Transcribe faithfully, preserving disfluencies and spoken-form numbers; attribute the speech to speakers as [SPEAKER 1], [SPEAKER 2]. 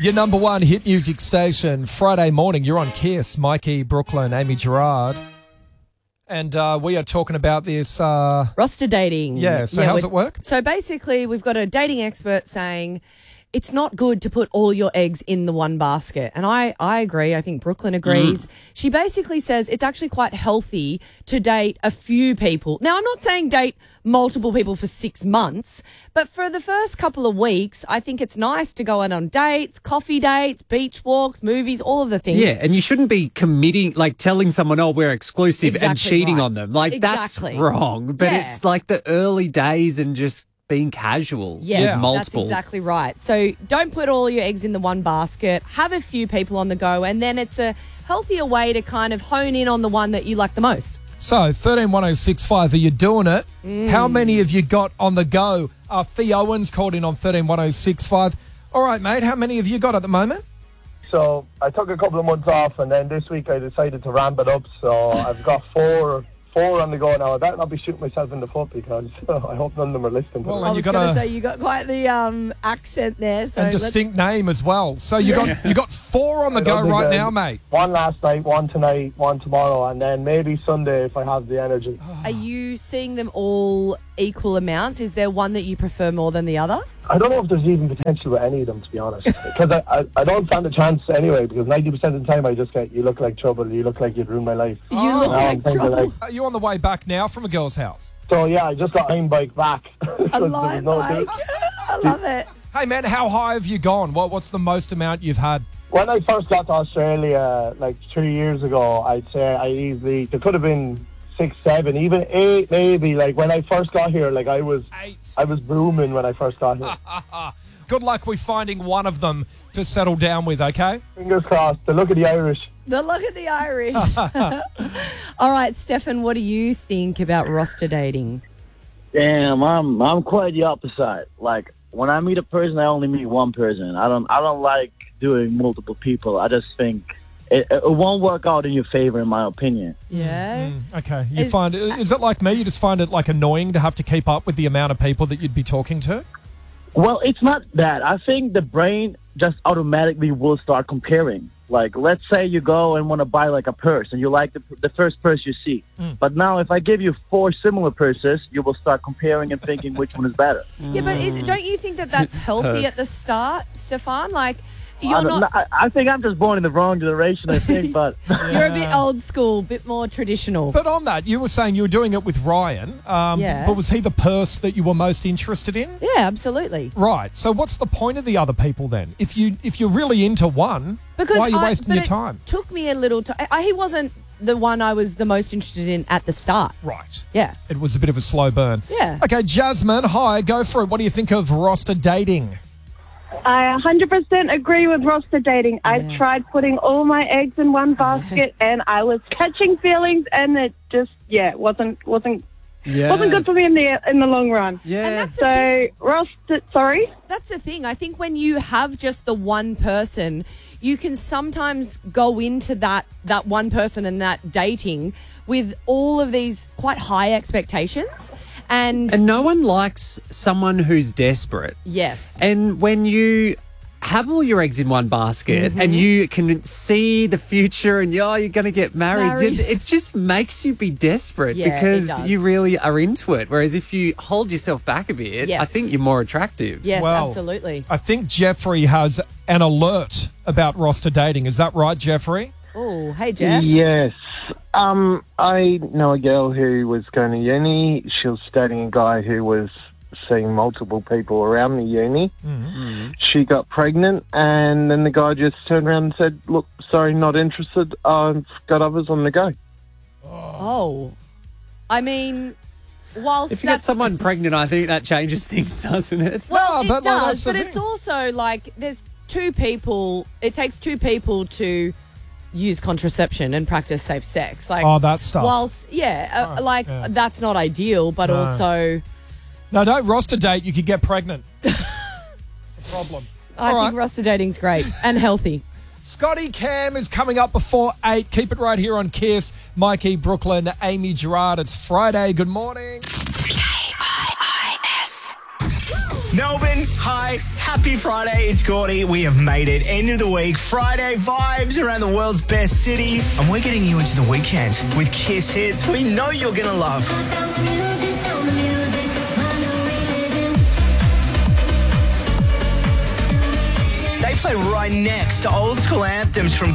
[SPEAKER 1] Your number one hit music station, Friday morning. You're on Kiss. Mikey, Brooklyn, Amy Gerard. And uh, we are talking about this... Uh,
[SPEAKER 2] roster dating.
[SPEAKER 1] Yeah, so
[SPEAKER 2] yeah,
[SPEAKER 1] how's it work?
[SPEAKER 2] So basically, we've got a dating expert saying it's not good to put all your eggs in the one basket. And I, I agree. I think Brooklyn agrees. Mm. She basically says it's actually quite healthy to date a few people. Now, I'm not saying date multiple people for six months, but for the first couple of weeks, I think it's nice to go out on dates, coffee dates, beach walks, movies, all of the things.
[SPEAKER 3] Yeah, and you shouldn't be committing, like telling someone, oh, we're exclusive
[SPEAKER 2] exactly
[SPEAKER 3] and cheating
[SPEAKER 2] right.
[SPEAKER 3] on them. Like,
[SPEAKER 2] exactly.
[SPEAKER 3] that's wrong. But
[SPEAKER 2] yeah.
[SPEAKER 3] it's like the early days and just being casual.
[SPEAKER 2] Yes,
[SPEAKER 3] yeah, multiple.
[SPEAKER 2] That's exactly right. So don't put all your eggs in the one basket. Have a few people on the go, and then it's a healthier way to kind of hone in on the one that you like the most.
[SPEAKER 1] So, thirteen one oh six five, are you doing it? Mm. How many have you got on the go? Uh, Theo Owens called in on thirteen one oh six five. All right, mate, how many have you got at the moment?
[SPEAKER 4] So, I took a couple of months off, and then this week I decided to ramp it up. So, I've got four... Four on the go now. I better not be shooting myself in the foot because uh, I hope none of them are listening.
[SPEAKER 1] Well,
[SPEAKER 4] to
[SPEAKER 2] I was going to say you got quite the um, accent there, so
[SPEAKER 1] and distinct name as well. So you got you got four on the go right now, mate.
[SPEAKER 4] One last night, one tonight, one tomorrow, and then maybe Sunday if I have the energy.
[SPEAKER 2] Are you seeing them all equal amounts? Is there one that you prefer more than the other?
[SPEAKER 4] I don't know if there's even potential with any of them, to be honest. Because I, I, I don't stand a chance anyway, because ninety percent of the time I just get, you look like trouble, you look like you'd ruin my life.
[SPEAKER 2] You oh. look
[SPEAKER 4] now
[SPEAKER 2] like trouble. Like,
[SPEAKER 1] are you on the way back now from a girl's house?
[SPEAKER 4] So, yeah, I just got a line bike back.
[SPEAKER 2] A line no bike? I love it.
[SPEAKER 1] Hey, man, how high have you gone? What What's the most amount you've had?
[SPEAKER 4] When I first got to Australia, like three years ago, I'd say I easily, there could have been six, seven, even eight, maybe. Like when I first got here, like I was, eight. I was booming when I first got here.
[SPEAKER 1] Good luck with finding one of them to settle down with, okay?
[SPEAKER 4] Fingers crossed. The look of the Irish.
[SPEAKER 2] The look of the Irish. All right, Stefan, what do you think about roster dating?
[SPEAKER 5] Damn, I'm I'm quite the opposite. Like when I meet a person, I only meet one person. I don't I don't like doing multiple people. I just think It, it won't work out in your favor, in my opinion.
[SPEAKER 2] Yeah.
[SPEAKER 1] Mm, okay. You is, find is it like me? You just find it like annoying to have to keep up with the amount of people that you'd be talking to?
[SPEAKER 5] Well, it's not that. I think the brain just automatically will start comparing. Like, let's say you go and want to buy like a purse, and you like the, the first purse you see. Mm. But now, if I give you four similar purses, you will start comparing and thinking which one is better.
[SPEAKER 2] Yeah, but is, don't you think that that's healthy at the start, Stefan? Like. You're
[SPEAKER 5] I,
[SPEAKER 2] not...
[SPEAKER 5] I, I think I'm just born in the wrong generation, I think, but...
[SPEAKER 2] You're a bit old school, a bit more traditional.
[SPEAKER 1] But on that, you were saying you were doing it with Ryan, um,
[SPEAKER 2] yeah.
[SPEAKER 1] but was he the purse that you were most interested in?
[SPEAKER 2] Yeah, absolutely.
[SPEAKER 1] Right. So what's the point of the other people then? If, you, if you're really into one,
[SPEAKER 2] because
[SPEAKER 1] why are you
[SPEAKER 2] I,
[SPEAKER 1] wasting your
[SPEAKER 2] it
[SPEAKER 1] time?
[SPEAKER 2] It took me a little time. He wasn't the one I was the most interested in at the start.
[SPEAKER 1] Right.
[SPEAKER 2] Yeah.
[SPEAKER 1] It was a bit of a slow burn.
[SPEAKER 2] Yeah.
[SPEAKER 1] Okay, Jasmine, hi, go for it. What do you think of roster dating?
[SPEAKER 6] I one hundred percent agree with roster dating. Yeah. I tried putting all my eggs in one basket and I was catching feelings and it just, yeah, wasn't wasn't yeah. wasn't good for me in the in the long run.
[SPEAKER 3] Yeah.
[SPEAKER 2] And that's
[SPEAKER 6] so, roster, sorry?
[SPEAKER 2] That's the thing. I think when you have just the one person, you can sometimes go into that, that one person and that dating with all of these quite high expectations. And,
[SPEAKER 3] and no one likes someone who's desperate.
[SPEAKER 2] Yes.
[SPEAKER 3] And when you have all your eggs in one basket mm-hmm. and you can see the future and oh, you're going to get married, married. It, it just makes you be desperate
[SPEAKER 2] yeah,
[SPEAKER 3] because you really are into it. Whereas if you hold yourself back a bit,
[SPEAKER 2] yes.
[SPEAKER 3] I think you're more attractive.
[SPEAKER 2] Yes,
[SPEAKER 1] well,
[SPEAKER 2] absolutely.
[SPEAKER 1] I think Jeffrey has an alert about roster dating. Is that right, Jeffrey?
[SPEAKER 2] Oh, hey, Jeff.
[SPEAKER 4] Yes. Um, I know a girl who was going to uni. She was dating a guy who was seeing multiple people around the uni. Mm-hmm. She got pregnant, and then the guy just turned around and said, look, sorry, not interested. I've got others on the go.
[SPEAKER 2] Oh. I mean... Whilst
[SPEAKER 3] if you get someone pregnant, I think that changes things, doesn't it?
[SPEAKER 2] Well,
[SPEAKER 1] no,
[SPEAKER 2] it
[SPEAKER 1] but
[SPEAKER 2] does,
[SPEAKER 1] like,
[SPEAKER 2] but it's also like there's two people... It takes two people to... use contraception and practice safe sex. Like,
[SPEAKER 1] oh, that stuff.
[SPEAKER 2] Whilst, yeah, uh,
[SPEAKER 1] oh,
[SPEAKER 2] like,
[SPEAKER 1] yeah.
[SPEAKER 2] that's not ideal, but
[SPEAKER 1] no.
[SPEAKER 2] also...
[SPEAKER 1] No, don't roster date. You could get pregnant. It's a problem.
[SPEAKER 2] I
[SPEAKER 1] All
[SPEAKER 2] think
[SPEAKER 1] right.
[SPEAKER 2] roster dating's great and healthy.
[SPEAKER 1] Scotty Cam is coming up before eight. Keep it right here on Kiss. Mikey, Brooklyn, Amy Gerard. It's Friday. Good morning.
[SPEAKER 7] K I I S. Melbourne, hi. Happy Friday, it's Gordy. We have made it. End of the week. Friday vibes around the world's best city. And we're getting you into the weekend with Kiss hits we know you're going to love. They play right next to old school anthems from